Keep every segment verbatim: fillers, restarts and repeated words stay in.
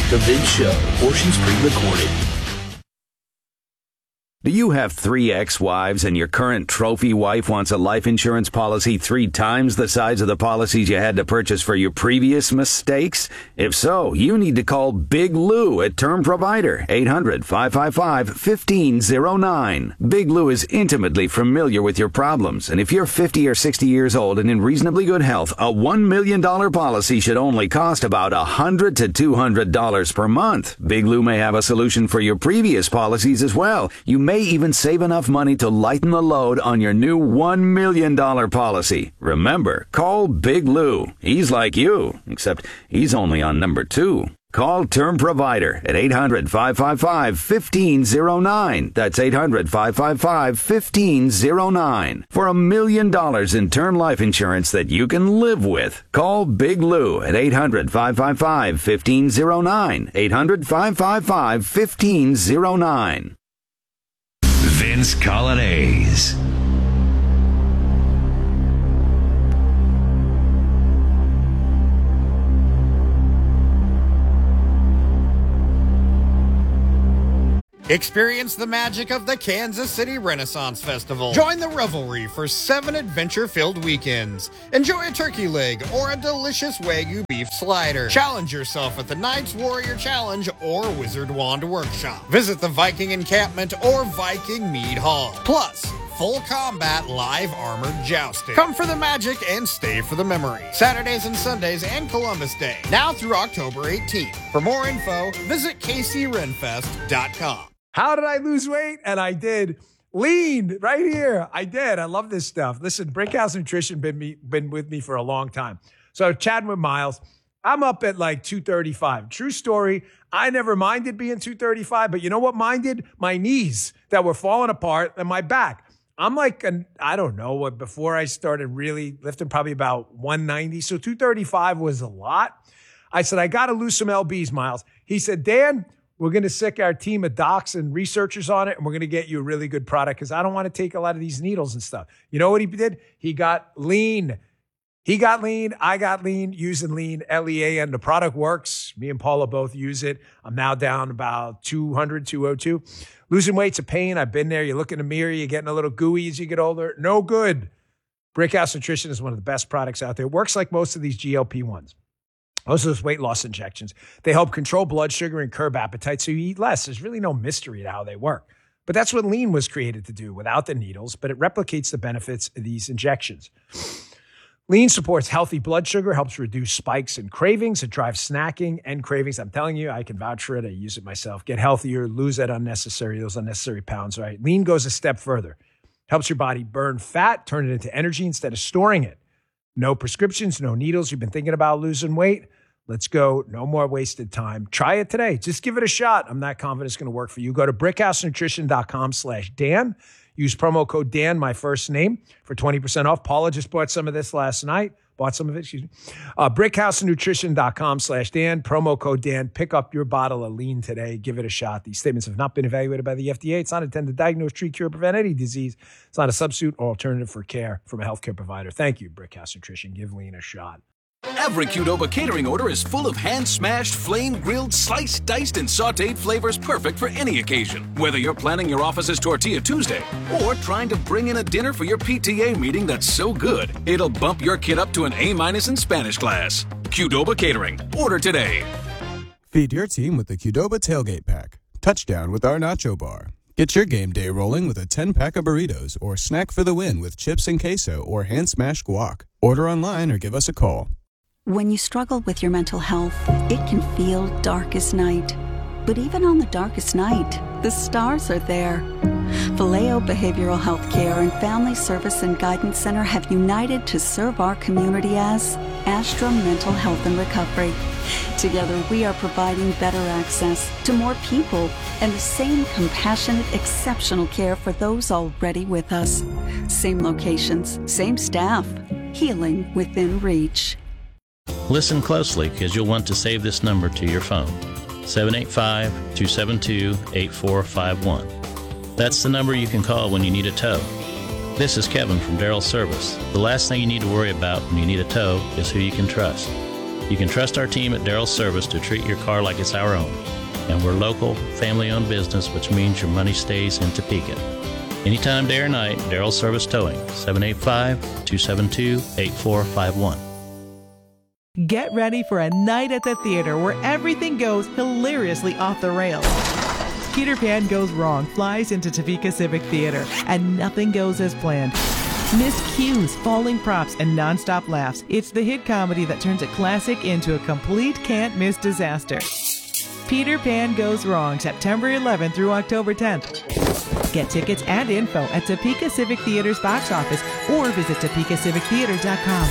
The Vince Show. Portions pre-recorded. Do you have three ex-wives and your current trophy wife wants a life insurance policy three times the size of the policies you had to purchase for your previous mistakes? If so, you need to call Big Lou at Term Provider, eight hundred, five five five, one five zero nine. Big Lou is intimately familiar with your problems, and if you're fifty or sixty years old and in reasonably good health, a one million dollars policy should only cost about one hundred to two hundred dollars per month. Big Lou may have a solution for your previous policies as well. You may even save enough money to lighten the load on your new one million dollars policy. Remember, call Big Lou. He's like you, except he's only on number two. Call Term Provider at eight hundred, five five five, one five zero nine. That's eight hundred, five five five, one five zero nine. For a million dollars in term life insurance that you can live with. Call Big Lou at eight hundred, five five five, one five zero nine. eight hundred, five five five, one five zero nine. Vince Colonnese. Experience the magic of the Kansas City Renaissance Festival. Join the revelry for seven adventure-filled weekends. Enjoy a turkey leg or a delicious Wagyu beef slider. Challenge yourself at the Knights Warrior Challenge or Wizard Wand Workshop. Visit the Viking Encampment or Viking Mead Hall. Plus, full combat live armored jousting. Come for the magic and stay for the memory. Saturdays and Sundays and Columbus Day. Now through October eighteenth. For more info, visit k c renfest dot com. How did I lose weight? And I did. Lean right here. I did. I love this stuff. Listen, Brickhouse Nutrition been me been with me for a long time. So chatting with Miles, I'm up at like two thirty-five. True story. I never minded being two thirty-five, but you know what minded? My knees that were falling apart and my back. I'm like, an, I don't know what, before I started really lifting, probably about one ninety. So two thirty-five was a lot. I said, I got to lose some L Bs, Miles. He said, Dan, we're going to sick our team of docs and researchers on it, and we're going to get you a really good product because I don't want to take a lot of these needles and stuff. You know what he did? He got lean. He got lean. I got lean using lean, L E A N. The product works. Me and Paula both use it. I'm now down about two hundred, two oh two. Losing weight's a pain. I've been there. You look in the mirror, you're getting a little gooey as you get older. No good. Brickhouse Nutrition is one of the best products out there. It works like most of these G L P ones. Most of those weight loss injections. They help control blood sugar and curb appetite so you eat less. There's really no mystery to how they work. But that's what lean was created to do without the needles, but it replicates the benefits of these injections. Lean supports healthy blood sugar, helps reduce spikes and cravings. It drives snacking and cravings. I'm telling you, I can vouch for it. I use it myself. Get healthier, lose that unnecessary, those unnecessary pounds, right? Lean goes a step further. Helps your body burn fat, turn it into energy instead of storing it. No prescriptions, no needles. You've been thinking about losing weight? Let's go. No more wasted time. Try it today. Just give it a shot. I'm not confident it's going to work for you. Go to brickhousenutrition.com slash Dan. Use promo code Dan, my first name, for twenty percent off. Paula just bought some of this last night. Bought some of it, excuse me. Uh, brickhousenutrition.com slash Dan. Promo code Dan. Pick up your bottle of lean today. Give it a shot. These statements have not been evaluated by the F D A. It's not intended to diagnose, treat, cure, prevent any disease. It's not a substitute or alternative for care from a healthcare provider. Thank you, Brickhouse Nutrition. Give lean a shot. Every Qdoba catering order is full of hand-smashed, flame-grilled, sliced, diced, and sautéed flavors perfect for any occasion. Whether you're planning your office's Tortilla Tuesday or trying to bring in a dinner for your P T A meeting that's so good, it'll bump your kid up to an A-minus in Spanish class. Qdoba Catering. Order today. Feed your team with the Qdoba Tailgate Pack. Touchdown with our Nacho Bar. Get your game day rolling with a ten-pack of burritos or snack for the win with chips and queso or hand-smashed guac. Order online or give us a call. When you struggle with your mental health, it can feel dark as night. But even on the darkest night, the stars are there. Vallejo Behavioral Health Care and Family Service and Guidance Center have united to serve our community as Astra Mental Health and Recovery. Together, we are providing better access to more people and the same compassionate, exceptional care for those already with us. Same locations, same staff, healing within reach. Listen closely because you'll want to save this number to your phone. seven eight five, two seven two, eight four five one. That's the number you can call when you need a tow. This is Kevin from Darrell Service. The last thing you need to worry about when you need a tow is who you can trust. You can trust our team at Darrell's Service to treat your car like it's our own. And we're local, family-owned business, which means your money stays in Topeka. Anytime, day or night, Darrell's Service Towing, seven eight five, two seven two, eight four five one. Get ready for a night at the theater where everything goes hilariously off the rails. Peter Pan Goes Wrong flies into Topeka Civic Theater, and nothing goes as planned. Miscues, falling props, and nonstop laughs. It's the hit comedy that turns a classic into a complete can't-miss disaster. Peter Pan Goes Wrong, September eleventh through October tenth. Get tickets and info at Topeka Civic Theater's box office or visit topeka civic theater dot com.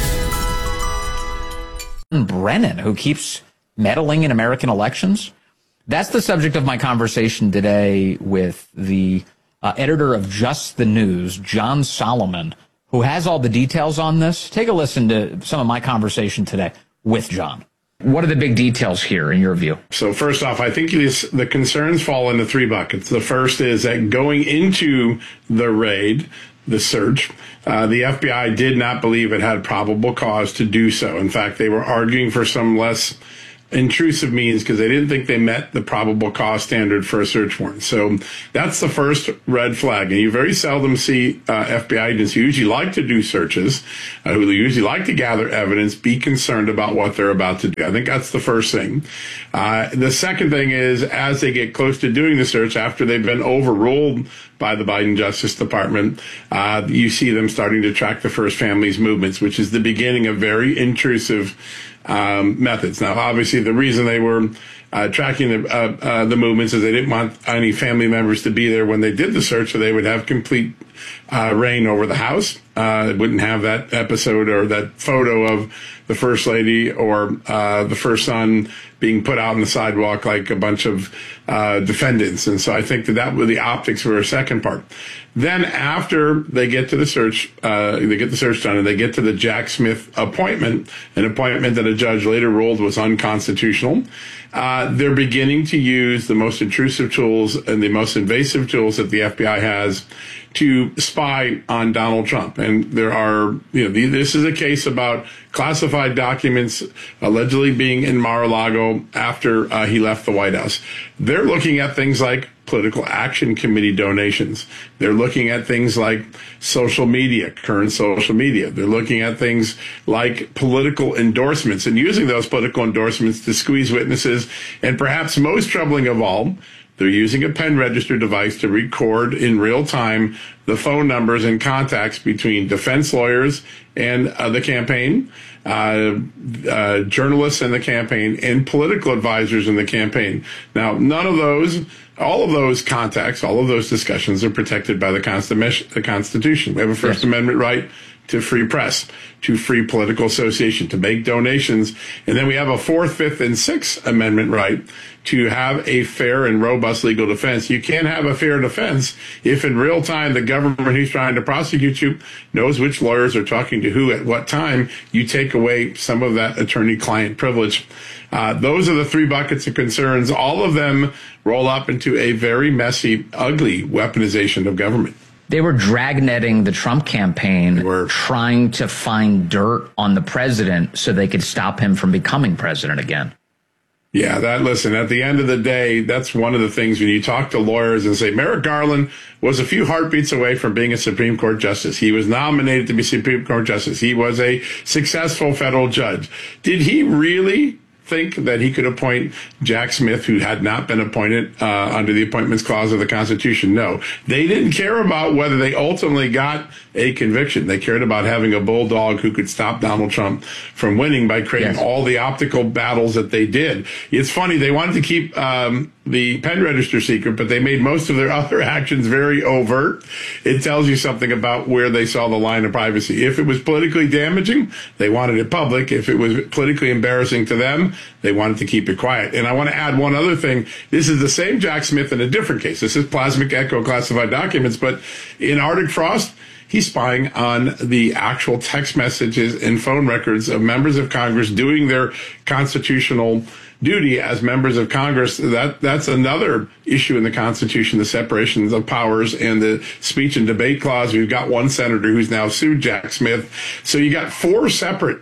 Brennan, who keeps meddling in American elections? That's the subject of my conversation today with the uh, editor of Just the News, John Solomon, who has all the details on this. Take a listen to some of my conversation today with John. What are the big details here in your view? So first off, I think this, the concerns fall into three buckets. The first is that going into the raid, the search, uh, the F B I did not believe it had probable cause to do so. In fact, they were arguing for some less intrusive means because they didn't think they met the probable cause standard for a search warrant. So that's the first red flag. And you very seldom see uh, F B I agents who usually like to do searches, uh, who usually like to gather evidence, be concerned about what they're about to do. I think that's the first thing. Uh, the second thing is, as they get close to doing the search, after they've been overruled by the Biden Justice Department, uh, you see them starting to track the first family's movements, which is the beginning of very intrusive Um, methods. Now, obviously, the reason they were uh, tracking the, uh, uh, the movements is they didn't want any family members to be there when they did the search, so they would have complete uh, reign over the house. Uh, wouldn't have that episode or that photo of the first lady or uh, the first son being put out on the sidewalk like a bunch of uh, defendants. And so I think that that were the optics for a second part. Then after they get to the search, uh, they get the search done and they get to the Jack Smith appointment, an appointment that a judge later ruled was unconstitutional. Uh, they're beginning to use the most intrusive tools and the most invasive tools that the F B I has to spy on Donald Trump. And there are, you know, this is a case about classified documents allegedly being in Mar-a-Lago after uh, he left the White House. They're looking at things like political action committee donations. They're looking at things like social media, current social media. They're looking at things like political endorsements and using those political endorsements to squeeze witnesses. And perhaps most troubling of all, they're using a pen register device to record in real time the phone numbers and contacts between defense lawyers and uh, the campaign, uh, uh, journalists in the campaign, and political advisors in the campaign. Now, none of those, all of those contacts, all of those discussions are protected by the Constitution. We have a First yes. Amendment right to free press, to free political association, to make donations. And then we have a Fourth, Fifth, and Sixth Amendment right to have a fair and robust legal defense. You can't have a fair defense if in real time the government who's trying to prosecute you knows which lawyers are talking to who at what time. You take away some of that attorney-client privilege. Uh, those are the three buckets of concerns. All of them roll up into a very messy, ugly weaponization of government. They were dragnetting the Trump campaign, were trying to find dirt on the president so they could stop him from becoming president again. Yeah, that, listen, at the end of the day, that's one of the things when you talk to lawyers and say, Merrick Garland was a few heartbeats away from being a Supreme Court justice. He was nominated to be Supreme Court justice. He was a successful federal judge. Did he really think that he could appoint Jack Smith, who had not been appointed uh, under the Appointments Clause of the Constitution? No. They didn't care about whether they ultimately got a conviction. They cared about having a bulldog who could stop Donald Trump from winning by creating yes. all the optical battles that they did. It's funny, they wanted to keep um, the pen register secret, but they made most of their other actions very overt. It tells you something about where they saw the line of privacy. If it was politically damaging, they wanted it public. If it was politically embarrassing to them, they wanted to keep it quiet. And I want to add one other thing. This is the same Jack Smith in a different case. This is Plasmic Echo classified documents, but in Arctic Frost, he's spying on the actual text messages and phone records of members of Congress doing their constitutional duty as members of Congress. That that's another issue in the Constitution, the separations of powers and the speech and debate clause. We've got one senator who's now sued Jack Smith. So you got four separate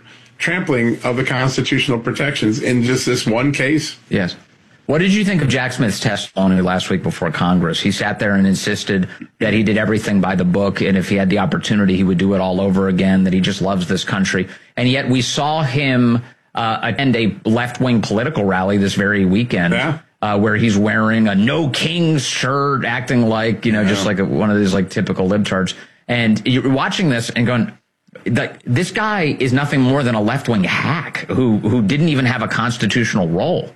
trampling of the constitutional protections in just this one case. Yes. What did you think of Jack Smith's testimony last week before Congress? He sat there and insisted that he did everything by the book, and if he had the opportunity, he would do it all over again, that he just loves this country. And yet we saw him uh, attend a left-wing political rally this very weekend. Yeah. Uh, where he's wearing a No Kings shirt, acting like, you know, yeah. just like a, one of these like typical libtards. And you're watching this and going, like, this guy is nothing more than a left-wing hack who who didn't even have a constitutional role.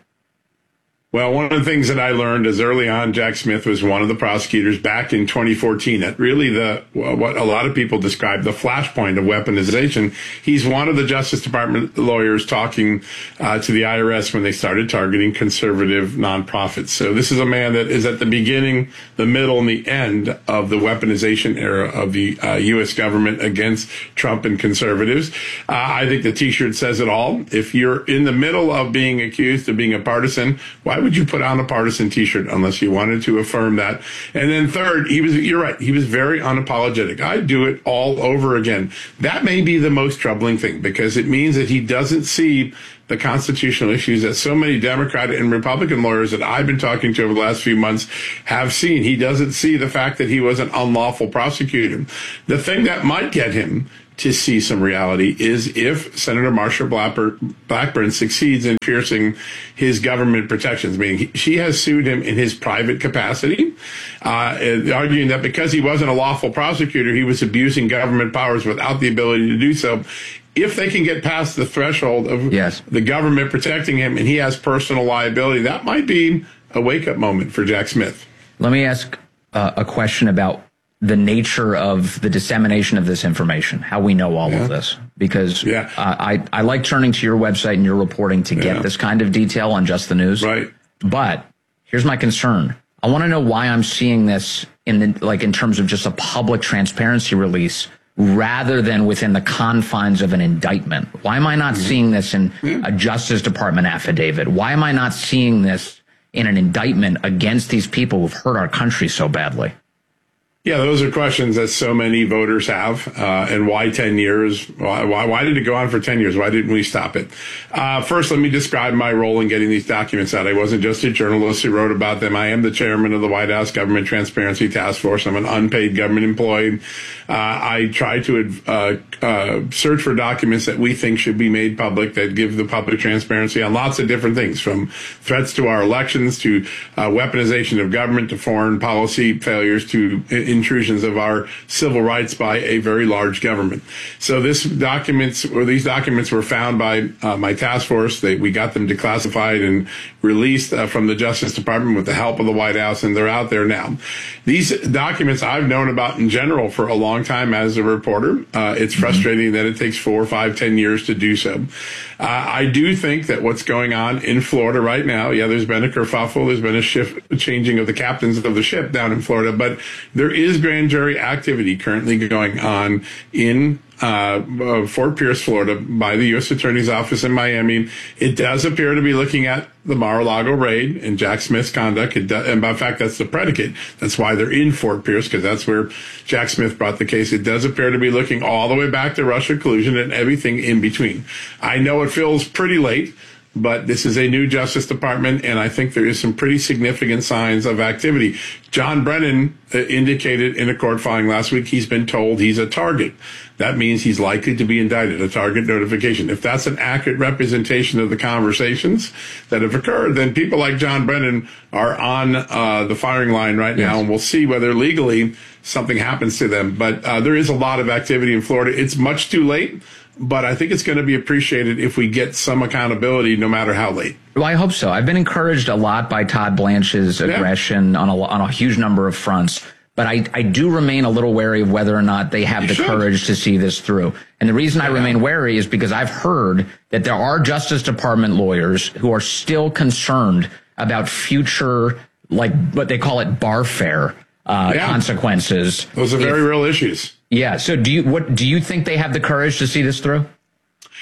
Well, one of the things that I learned is early on, Jack Smith was one of the prosecutors back in twenty fourteen at really the what a lot of people describe the flashpoint of weaponization. He's one of the Justice Department lawyers talking uh, to the I R S when they started targeting conservative nonprofits. So this is a man that is at the beginning, the middle, and the end of the weaponization era of the uh, U S government against Trump and conservatives. Uh, I think the T-shirt says it all. If you're in the middle of being accused of being a partisan, why would you put on a partisan T-shirt unless you wanted to affirm that? And then third, he was, you're right, he was very unapologetic. I'd do it all over again. That may be the most troubling thing, because it means that he doesn't see the constitutional issues that so many Democrat and Republican lawyers that I've been talking to over the last few months have seen. He doesn't see the fact that he was an unlawful prosecutor. The thing that might get him to see some reality is if Senator Marsha Blackburn succeeds in piercing his government protections, meaning she has sued him in his private capacity, uh, arguing that because he wasn't a lawful prosecutor, he was abusing government powers without the ability to do so. If they can get past the threshold of yes. the government protecting him and he has personal liability, that might be a wake-up moment for Jack Smith. Let me ask uh, a question about the nature of the dissemination of this information, how we know all yeah. of this, because yeah. uh, I, I like turning to your website and your reporting to get yeah. this kind of detail on Just the News. Right. But here's my concern. I want to know why I'm seeing this in the, like in terms of just a public transparency release rather than within the confines of an indictment. Why am I not mm-hmm. seeing this in yeah. a Justice Department affidavit? Why am I not seeing this in an indictment against these people who've hurt our country so badly? Yeah, those are questions that so many voters have. Uh, and why ten years? Why, why, why did it go on for ten years? Why didn't we stop it? Uh, first, let me describe my role in getting these documents out. I wasn't just a journalist who wrote about them. I am the chairman of the White House Government Transparency Task Force. I'm an unpaid government employee. Uh, I try to uh, uh, search for documents that we think should be made public that give the public transparency on lots of different things, from threats to our elections to uh, weaponization of government to foreign policy failures to intrusions of our civil rights by a very large government. So this documents, or these documents were found by uh, my task force. They, we got them declassified and released uh, from the Justice Department with the help of the White House, and they're out there now. These documents I've known about in general for a long time as a reporter. Uh, it's frustrating that it takes four, five, ten years to do so. Uh, I do think that what's going on in Florida right now, yeah, there's been a kerfuffle, there's been a shift, a changing of the captains of the ship down in Florida, but there is grand jury activity currently going on in Uh, uh, Fort Pierce, Florida, by the U S Attorney's Office in Miami. It does appear to be looking at the Mar-a-Lago raid and Jack Smith's conduct. It does, and by fact, that's the predicate. That's why they're in Fort Pierce, because that's where Jack Smith brought the case. It does appear to be looking all the way back to Russia collusion and everything in between. I know it feels pretty late, but this is a new Justice Department, and I think there is some pretty significant signs of activity. John Brennan uh, indicated in a court filing last week he's been told he's a target. That means he's likely to be indicted, a target notification. If that's an accurate representation of the conversations that have occurred, then people like John Brennan are on uh, the firing line right now, yes. and we'll see whether legally something happens to them. But uh, there is a lot of activity in Florida. It's much too late, but I think it's going to be appreciated if we get some accountability, no matter how late. Well, I hope so. I've been encouraged a lot by Todd Blanche's aggression yeah. on, a, on a huge number of fronts. But I, I do remain a little wary of whether or not they have you the should. courage to see this through. And the reason yeah. I remain wary is because I've heard that there are Justice Department lawyers who are still concerned about future, like what they call it, barfare uh, yeah. consequences. Those are very if, real issues. Yeah. So do you what do you think they have the courage to see this through?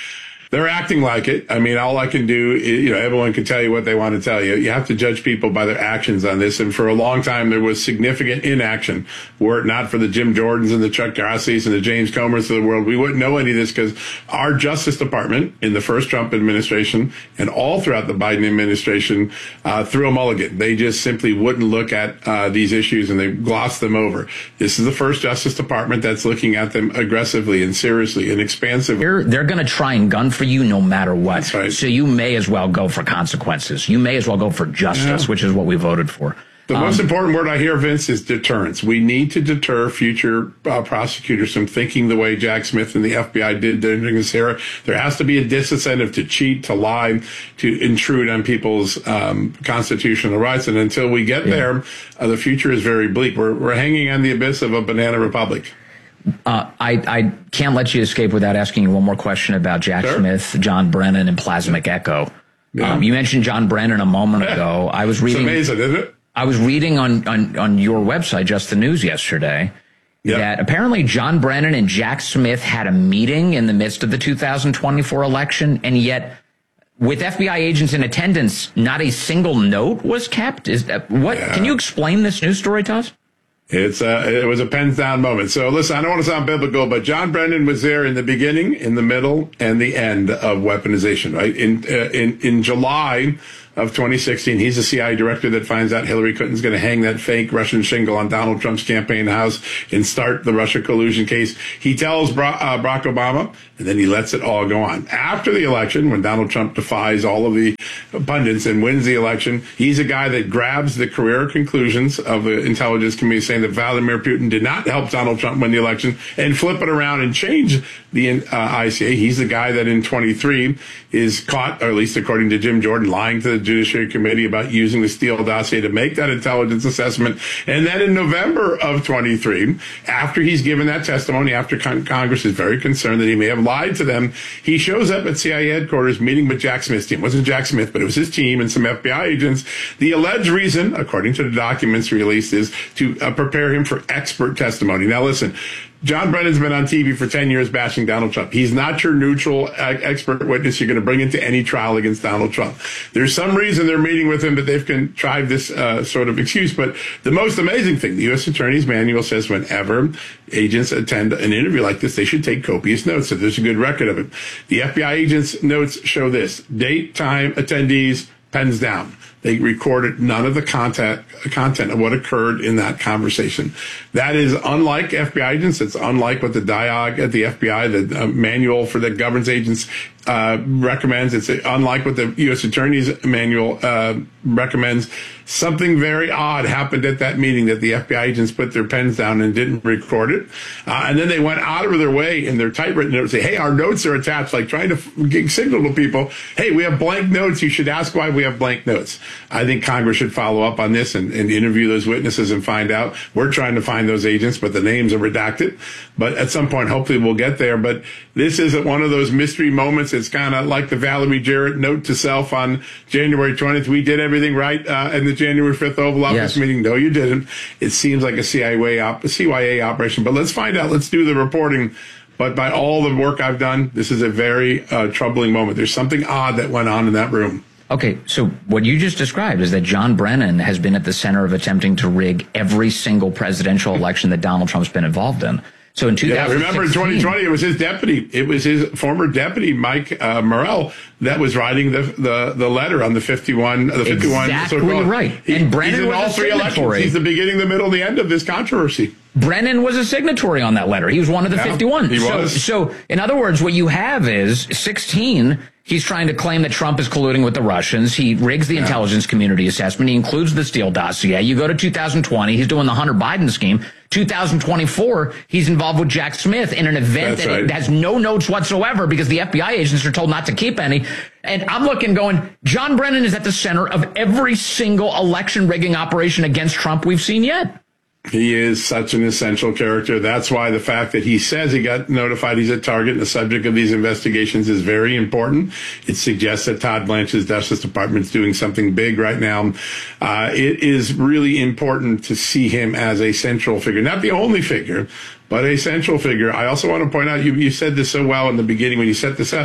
They're acting like it. I mean, all I can do is, you know, everyone can tell you what they want to tell you. You have to judge people by their actions on this. And for a long time, there was significant inaction. Were it not for the Jim Jordans and the Chuck Grossies and the James Comers of the world, we wouldn't know any of this, because our Justice Department in the first Trump administration and all throughout the Biden administration uh, threw a mulligan. They just simply wouldn't look at uh, these issues, and they glossed them over. This is the first Justice Department that's looking at them aggressively and seriously and expansively. They're, they're going to try and gun for you no matter what. That's right. So you may as well go for consequences. You may as well go for justice, yeah. which is what we voted for. The um, most important word I hear, Vince, is deterrence. We need to deter future uh, prosecutors from thinking the way Jack Smith and the F B I did during this era. There has to be a disincentive to cheat, to lie, to intrude on people's um, constitutional rights. And until we get yeah. there, uh, the future is very bleak. We're, we're hanging on the abyss of a banana republic. Uh, I, I can't let you escape without asking you one more question about Jack sure. Smith, John Brennan, and Plasmic Echo. Yeah. Um, you mentioned John Brennan a moment ago. I was reading. It's amazing, isn't it? I was reading on, on, on your website, Just the News, yesterday, yep. that apparently John Brennan and Jack Smith had a meeting in the midst of the two thousand twenty-four election, and yet with F B I agents in attendance, not a single note was kept. Is that, what? Yeah. Can you explain this news story to us? It's uh, it was a pens down moment. So listen, I don't want to sound biblical, but John Brennan was there in the beginning, in the middle, and the end of weaponization. Right in uh, in in July of twenty sixteen, he's the C I A director that finds out Hillary Clinton's going to hang that fake Russian shingle on Donald Trump's campaign house and start the Russia collusion case. He tells Barack, uh, Barack Obama, and then he lets it all go on. After the election, when Donald Trump defies all of the pundits and wins the election, he's a guy that grabs the career conclusions of the intelligence community, saying that Vladimir Putin did not help Donald Trump win the election, and flip it around and change the uh, I C A. He's the guy that in twenty-three is caught, or at least according to Jim Jordan, lying to the Judiciary Committee about using the Steele dossier to make that intelligence assessment. And then in November of twenty-three, after he's given that testimony, after con- Congress is very concerned that he may have lied to them, he shows up at C I A headquarters meeting with Jack Smith's team. It wasn't Jack Smith, but it was his team and some F B I agents. The alleged reason, according to the documents released, is to uh, prepare him for expert testimony. Now listen, John Brennan's been on T V for ten years bashing Donald Trump. He's not your neutral uh, expert witness you're going to bring into any trial against Donald Trump. There's some reason they're meeting with him, but they've contrived this uh, sort of excuse. But the most amazing thing, the U S Attorney's Manual says whenever agents attend an interview like this, they should take copious notes so there's a good record of it. The F B I agents' notes show this: date, time, attendees, pens down. They recorded none of the content, content of what occurred in that conversation. That is unlike F B I agents. It's unlike what the D I O G at the F B I, the uh, manual for the governs agents, uh, recommends. It's unlike what the U S Attorney's Manual uh, recommends. Something very odd happened at that meeting that the F B I agents put their pens down and didn't record it. Uh, and then they went out of their way in their typewritten notes, say, hey, our notes are attached, like trying to f- signal to people, hey, we have blank notes. You should ask why we have blank notes. I think Congress should follow up on this and, and interview those witnesses and find out. We're trying to find those agents, but the names are redacted. But at some point, hopefully we'll get there. But this isn't one of those mystery moments. It's kind of like the Valerie Jarrett note to self on January twentieth. We did everything right uh, in the January fifth Oval Office yes. meeting. No, you didn't. It seems like a C I A, op- C Y A operation. But let's find out. Let's do the reporting. But by all the work I've done, this is a very uh, troubling moment. There's something odd that went on in that room. Okay, so what you just described is that John Brennan has been at the center of attempting to rig every single presidential election that Donald Trump's been involved in. So in two thousand sixteen, yeah, remember in twenty twenty, it was his deputy. It was his former deputy, Mike uh, Morrell, that was writing the the, the letter on the fifty-one. The fifty-one. Exactly so right. He, and Brennan he's in was all a three signatory. elections. He's the beginning, the middle, the end of this controversy. Brennan was a signatory on that letter. He was one of the yeah, fifty-one. He so, was. So, in other words, what you have is sixteen. He's trying to claim that Trump is colluding with the Russians. He rigs the yeah. intelligence community assessment. He includes the Steele dossier. You go to two thousand twenty, he's doing the Hunter Biden scheme. two thousand twenty-four, he's involved with Jack Smith in an event That's that right. has no notes whatsoever because the F B I agents are told not to keep any. And I'm looking going, John Brennan is at the center of every single election rigging operation against Trump we've seen yet. He is such an essential character. That's why the fact that he says he got notified he's a target and the subject of these investigations is very important. It suggests that Todd Blanche's Justice Department is doing something big right now. Uh, it is really important to see him as a central figure, not the only figure, but a central figure. I also want to point out, you, you said this so well in the beginning when you set this up.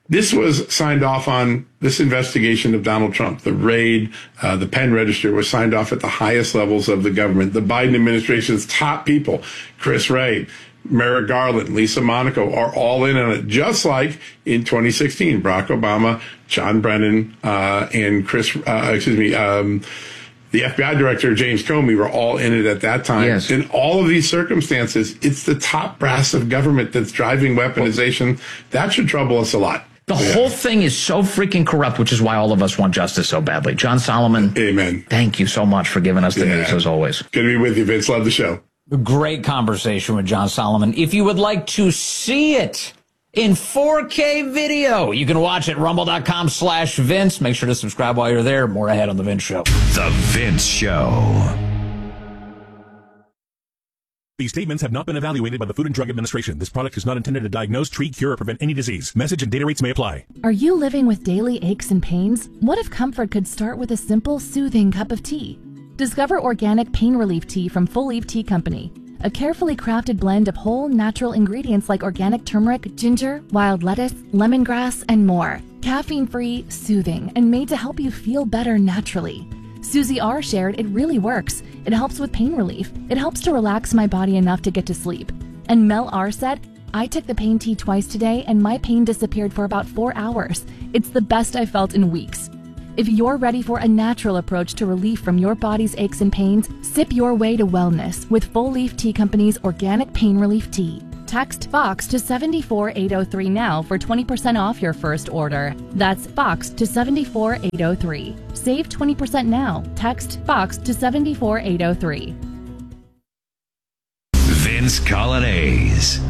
This was signed off on, this investigation of Donald Trump. The raid, uh, the Penn Register was signed off at the highest levels of the government. The Biden administration's top people, Chris Wray, Merrick Garland, Lisa Monaco, are all in on it, just like in twenty sixteen, Barack Obama, John Brennan, uh, and Chris, uh, excuse me, um, the F B I director, James Comey, were all in it at that time. Yes. In all of these circumstances, it's the top brass of government that's driving weaponization. That should trouble us a lot. The yeah. whole thing is so freaking corrupt, which is why all of us want justice so badly. John Solomon. Amen. Thank you so much for giving us the yeah. news, as always. Good to be with you, Vince. Love the show. Great conversation with John Solomon. If you would like to see it in four K video, you can watch it rumble.com slash Vince. Make sure to subscribe while you're there. More ahead on The Vince Show. The Vince Show. These statements have not been evaluated by the Food and Drug Administration. This product is not intended to diagnose, treat, cure, or prevent any disease. Message and data rates may apply. Are you living with daily aches and pains? What if comfort could start with a simple, soothing cup of tea? Discover organic pain relief tea from Full Leaf Tea Company. A carefully crafted blend of whole, natural ingredients like organic turmeric, ginger, wild lettuce, lemongrass, and more. Caffeine-free, soothing, and made to help you feel better naturally. Susie R. shared it really works. It helps with pain relief. It helps to relax my body enough to get to sleep. And Mel R. said, I took the pain tea twice today and my pain disappeared for about four hours. It's the best I've felt in weeks. If you're ready for a natural approach to relief from your body's aches and pains, sip your way to wellness with Full Leaf Tea Company's organic pain relief tea. Text FOX to seven four eight zero three now for twenty percent off your first order. That's FOX to seven four eight zero three. Save twenty percent now. Text FOX to seven four eight zero three. Vince Coglianese.